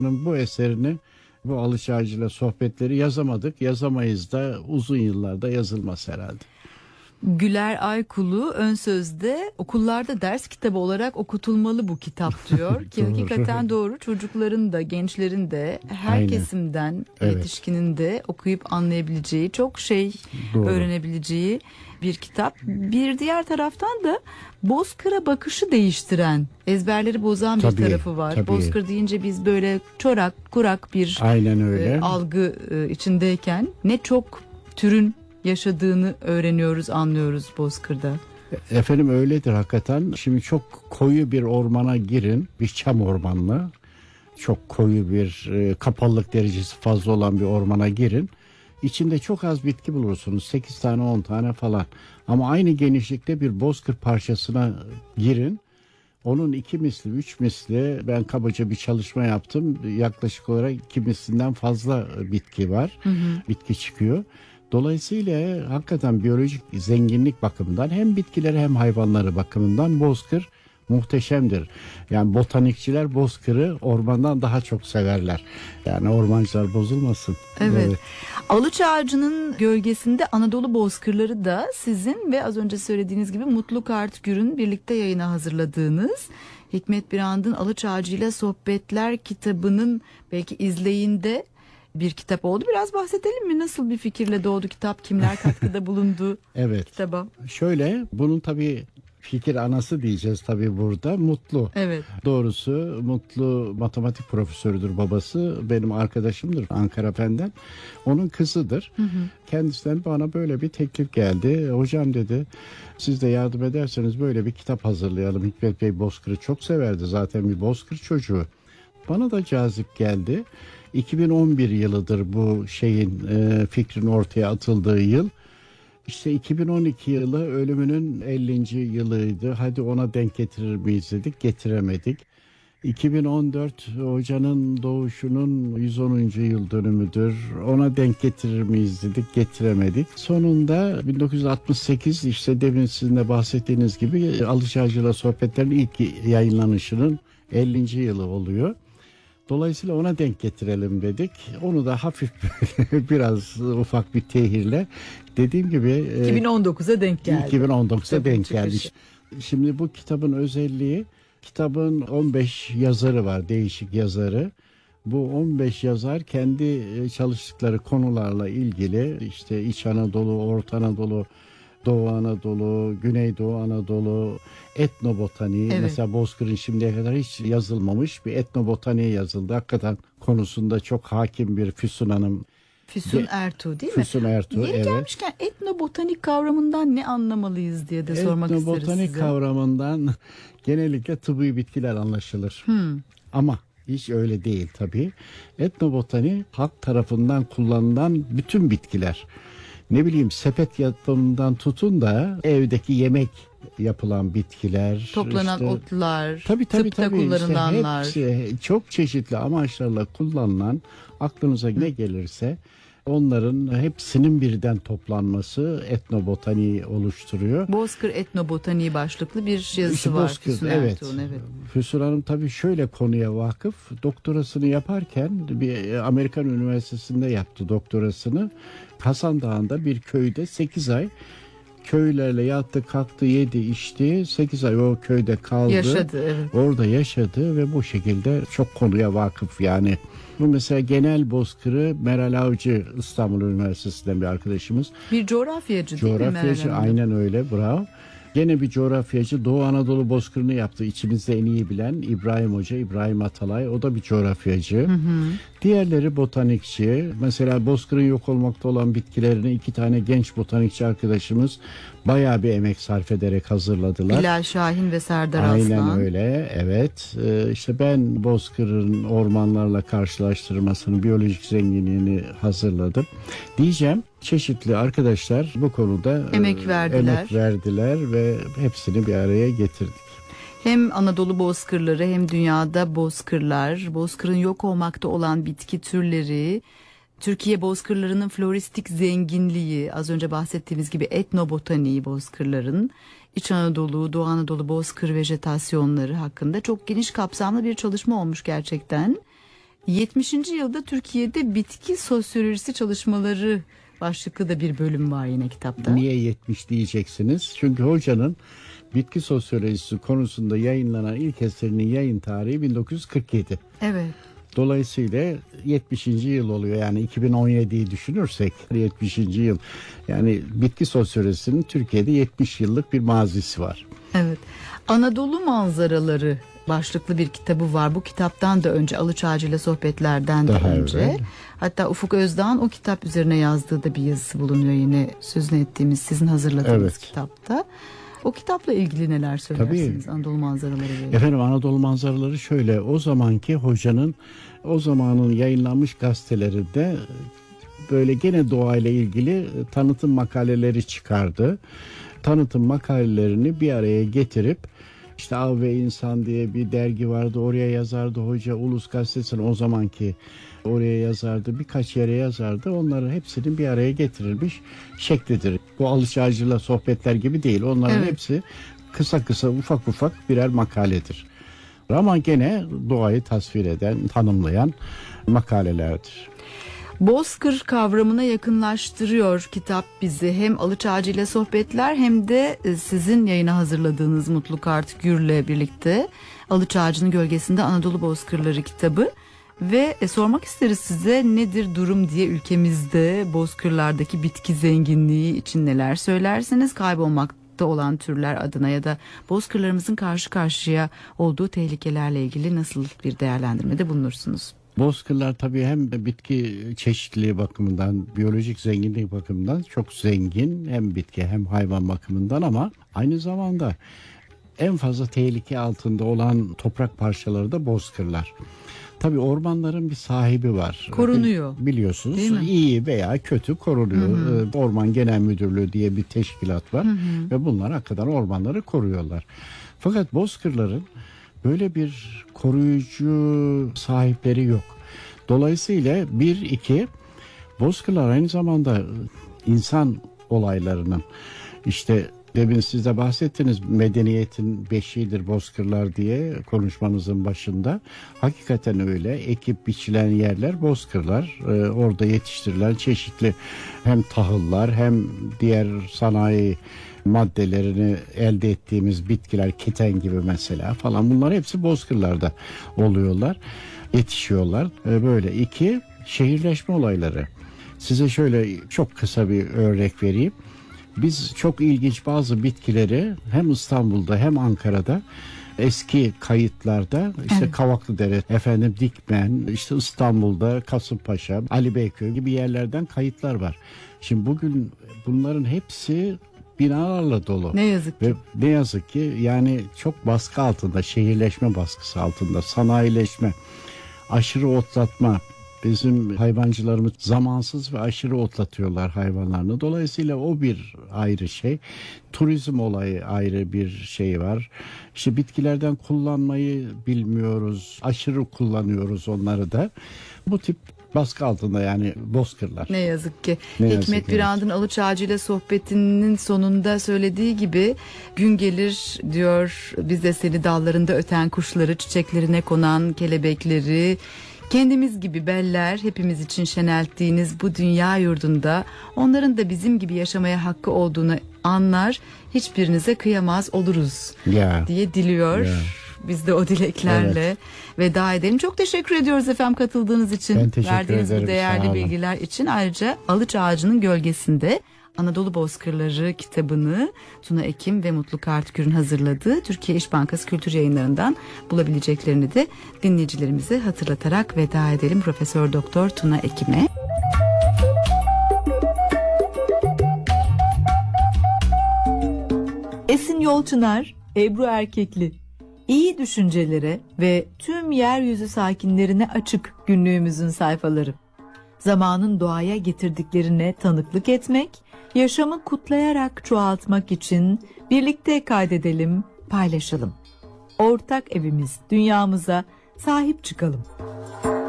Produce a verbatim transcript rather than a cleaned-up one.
Bu eserini, bu Alıç Ağacı'yla sohbetleri yazamadık. Yazamayız da, uzun yıllarda yazılmaz herhalde. Güler Aykulu ön sözde okullarda ders kitabı olarak okutulmalı bu kitap diyor ki Doğru. hakikaten doğru. Çocukların da, gençlerin de, her Aynen. kesimden Evet. yetişkinin de okuyup anlayabileceği, çok şey Doğru. öğrenebileceği bir kitap. Bir diğer taraftan da Bozkır'a bakışı değiştiren, ezberleri bozan bir Tabii, tarafı var. tabii. Bozkır deyince biz böyle çorak, kurak bir Aynen öyle. e, algı e, içindeyken ne çok türün yaşadığını öğreniyoruz, anlıyoruz Bozkır'da. Efendim öyledir hakikaten. Şimdi çok koyu bir ormana girin, bir çam ormanına. Çok koyu bir e, kapalılık derecesi fazla olan bir ormana girin. İçinde çok az bitki bulursunuz. sekiz tane on tane falan. Ama aynı genişlikte bir bozkır parçasına girin. Onun iki misli, üç misli, ben kabaca bir çalışma yaptım. Yaklaşık olarak iki mislinden fazla bitki var. Hı hı. Bitki çıkıyor. Dolayısıyla hakikaten biyolojik zenginlik bakımından hem bitkileri hem hayvanları bakımından Bozkır muhteşemdir. Yani botanikçiler Bozkır'ı ormandan daha çok severler. Yani ormancılar bozulmasın. Evet. Evet. Alıç Ağacı'nın gölgesinde Anadolu Bozkırları da sizin ve az önce söylediğiniz gibi Mutlu Kartgür'ün birlikte yayına hazırladığınız Hikmet Birand'ın Alıç Ağacı'yla Sohbetler kitabının belki izleyinde bir kitap oldu. Biraz bahsedelim mi? Nasıl bir fikirle doğdu kitap? Kimler katkıda bulundu evet. kitaba? Şöyle, bunun tabii fikir anası diyeceğiz tabii burada. Mutlu. Evet. Doğrusu Mutlu matematik profesörüdür babası. Benim arkadaşımdır Ankara Fen'den. Onun kızıdır. Hı hı. Kendisinden bana böyle bir teklif geldi. Hocam dedi, siz de yardım ederseniz böyle bir kitap hazırlayalım. Hikmet Bey Bozkır'ı çok severdi. Zaten bir Bozkır çocuğu. Bana da cazip geldi. iki bin on bir yılıdır bu şeyin e, fikrin ortaya atıldığı yıl. İşte iki bin on iki yılı ölümünün ellinci yılıydı. Hadi ona denk getirir miyiz dedik. Getiremedik. iki bin on dört hocanın doğuşunun yüz onuncu yıl dönümüdür. Ona denk getirir miyiz dedik. Getiremedik. Sonunda bin dokuz yüz altmış sekiz, işte demin sizin de bahsettiğiniz gibi Alıç Ağacı'yla sohbetlerin ilk yayınlanışının ellinci yılı oluyor. Dolayısıyla ona denk getirelim dedik. Onu da hafif biraz ufak bir tehirle, dediğim gibi iki bin on dokuza denk geldi. iki bin on dokuza Kitabın denk geldi. çıkışı. Şimdi bu kitabın özelliği, kitabın on beş yazarı var, değişik yazarı. Bu on beş yazar kendi çalıştıkları konularla ilgili, işte İç Anadolu, Orta Anadolu, Doğu Anadolu, Güneydoğu Anadolu, etnobotaniği. Evet. Mesela Bozkır'ın şimdiye kadar hiç yazılmamış bir etnobotaniği yazıldı. Hakikaten konusunda çok hakim bir Füsun Hanım. Füsun Ertuğ değil mi? Füsun Ertuğ, Yeni evet. gelmişken etnobotanik kavramından ne anlamalıyız diye de sormak isteriz size. Etnobotanik kavramından genellikle tıbbi bitkiler anlaşılır. Hmm. Ama hiç öyle değil tabii. Etnobotanik halk tarafından kullanılan bütün bitkiler. Ne bileyim, sepet yapımından tutun da evdeki yemek yapılan bitkiler. Toplanan işte, otlar, tabii, tabii, tıpta tabii, kullanılanlar. İşte hepsi, çok çeşitli amaçlarla kullanılan, aklınıza ne gelirse onların hepsinin birden toplanması etnobotaniği oluşturuyor. Bozkır Etnobotaniği başlıklı bir yazısı işte var. Bozkır, Füsun evet. Ertuğ'un, evet. Füsun Hanım tabii şöyle konuya vakıf. Doktorasını yaparken bir Amerikan Üniversitesi'nde yaptı doktorasını. Hasan Dağı'nda bir köyde sekiz ay köylerle yattı, kalktı, yedi, içti. sekiz ay o köyde kaldı. Yaşadı, evet. Orada yaşadı ve bu şekilde çok konuya vakıf yani. Bu mesela genel Bozkır'ı Meral Avcı, İstanbul Üniversitesi'nden bir arkadaşımız. Bir coğrafyacı, coğrafyacı değil mi Meral Hanım? Aynen öyle, bravo. Gene bir coğrafyacı, Doğu Anadolu Bozkırı'nı yaptı. İçimizde en iyi bilen İbrahim Hoca, İbrahim Atalay. O da bir coğrafyacı. Hı hı. Diğerleri botanikçi. Mesela Bozkır'ın yok olmakta olan bitkilerini iki tane genç botanikçi arkadaşımız bayağı bir emek sarf ederek hazırladılar. Bilal Şahin ve Serdar Aynen Aslan. Aynen öyle, evet. Ee, işte ben Bozkır'ın ormanlarla karşılaştırmasını, biyolojik zenginliğini hazırladım. Diyeceğim, çeşitli arkadaşlar bu konuda emek verdiler. emek verdiler ve hepsini bir araya getirdik. Hem Anadolu bozkırları hem dünyada bozkırlar, bozkırın yok olmakta olan bitki türleri, Türkiye bozkırlarının floristik zenginliği, az önce bahsettiğimiz gibi etnobotaniği bozkırların, İç Anadolu, Doğu Anadolu bozkır vejetasyonları hakkında çok geniş kapsamlı bir çalışma olmuş gerçekten. yetmişinci yılda Türkiye'de bitki sosyolojisi çalışmaları başlıklı da bir bölüm var yine kitapta. Niye yetmiş diyeceksiniz? Çünkü hocanın bitki sosyolojisi konusunda yayınlanan ilk eserinin yayın tarihi bin dokuz yüz kırk yedi. Evet. Dolayısıyla yetmişinci yıl oluyor. Yani iki bin on yediyi düşünürsek yetmişinci yıl. Yani bitki sosyolojisinin Türkiye'de yetmiş yıllık bir mazisi var. Evet. Anadolu manzaraları başlıklı bir kitabı var. Bu kitaptan da önce Alıç Ağacı ile sohbetlerden de Daha önce. evvel. Hatta Ufuk Özdağ'ın o kitap üzerine yazdığı da bir yazısı bulunuyor yine sözünü ettiğimiz sizin hazırladığınız Evet. kitapta. O kitapla ilgili neler söylersiniz? Tabii. Anadolu manzaraları. Ile. Efendim Anadolu manzaraları şöyle. O zamanki hocanın o zamanın yayınlanmış gazetelerinde böyle gene doğayla ilgili tanıtım makaleleri çıkardı. Tanıtım makalelerini bir araya getirip işte Av ve İnsan diye bir dergi vardı. Oraya yazardı hoca. Ulus Gazetesi'nin o zamanki oraya yazardı. Birkaç yere yazardı. Onların hepsinin bir araya getirilmiş şeklidir. Bu Alıç Ağacı'yla sohbetler gibi değil. Onların Evet. hepsi kısa kısa ufak ufak birer makaledir. Ama gene doğayı tasvir eden, tanımlayan makalelerdir. Bozkır kavramına yakınlaştırıyor kitap bizi. Hem Alıç Ağacı ile sohbetler hem de sizin yayına hazırladığınız Mutlu Kart Gür'le birlikte Alıç Ağacı'nın gölgesinde Anadolu Bozkırları kitabı. Ve e, sormak isteriz size nedir durum diye ülkemizde bozkırlardaki bitki zenginliği için neler söylersiniz? Kaybolmakta olan türler adına ya da bozkırlarımızın karşı karşıya olduğu tehlikelerle ilgili nasıl bir değerlendirmede bulunursunuz? Bozkırlar tabii hem bitki çeşitliliği bakımından, biyolojik zenginlik bakımından çok zengin. Hem bitki hem hayvan bakımından ama aynı zamanda en fazla tehlike altında olan toprak parçaları da bozkırlar. Tabii ormanların bir sahibi var. Korunuyor. Biliyorsunuz. Değil mi? İyi veya kötü korunuyor. Hı hı. Ee, Orman Genel Müdürlüğü diye bir teşkilat var. Hı hı. Ve bunlar hakikaten ormanları koruyorlar. Fakat bozkırların böyle bir koruyucu sahipleri yok. Dolayısıyla bir, iki, bozkırlar aynı zamanda insan olaylarının işte demin siz de bahsettiniz medeniyetin beşiğidir bozkırlar diye konuşmanızın başında. Hakikaten öyle. Ekip biçilen yerler bozkırlar. Ee, orada yetiştirilen çeşitli hem tahıllar hem diğer sanayi maddelerini elde ettiğimiz bitkiler, keten gibi mesela falan bunlar hepsi bozkırlarda oluyorlar. Yetişiyorlar. Ee, böyle iki şehirleşme olayları. Size şöyle çok kısa bir örnek vereyim. Biz çok ilginç bazı bitkileri hem İstanbul'da hem Ankara'da eski kayıtlarda işte Evet. Kavaklıdere, efendim Dikmen, işte İstanbul'da Kasımpaşa, Ali Beyköy gibi yerlerden kayıtlar var. Şimdi bugün bunların hepsi binalarla dolu. Ne yazık ki. Ve ne yazık ki yani çok baskı altında, şehirleşme baskısı altında, sanayileşme, aşırı otlatma. Bizim hayvancılarımız zamansız ve aşırı otlatıyorlar hayvanlarını. Dolayısıyla o bir ayrı şey. Turizm olayı ayrı bir şey var. İşte bitkilerden kullanmayı bilmiyoruz. Aşırı kullanıyoruz onları da. Bu tip baskı altında yani bozkırlar. Ne yazık ki. Ne yazık Hikmet ki, Birand'ın Alıç Ağacı ile sohbetinin sonunda söylediği gibi gün gelir diyor biz de seni dallarında öten kuşları, çiçeklerine konan kelebekleri, kendimiz gibi beller hepimiz için şenelttiğiniz bu dünya yurdunda onların da bizim gibi yaşamaya hakkı olduğunu anlar, hiçbirinize kıyamaz oluruz Ya. diye diliyor. Ya. Biz de o dileklerle veda edelim. Çok teşekkür ediyoruz efendim katıldığınız için. Ben teşekkür Verdiğiniz ederim, bu sağ değerli olun. bilgiler için. Ayrıca Alıç Ağacı'nın gölgesinde Anadolu Bozkırları kitabını Tuna Ekim ve Mutlu Kartgür'ün hazırladığı Türkiye İş Bankası Kültür Yayınları'ndan bulabileceklerini de dinleyicilerimize hatırlatarak veda edelim. Profesör Doktor Tuna Ekim'e. Esin Yolçınar, Ebru Erkekli. İyi düşüncelere ve tüm yeryüzü sakinlerine açık günlüğümüzün sayfaları. Zamanın doğaya getirdiklerine tanıklık etmek, yaşamı kutlayarak çoğaltmak için birlikte kaydedelim, paylaşalım. Ortak evimiz, dünyamıza sahip çıkalım.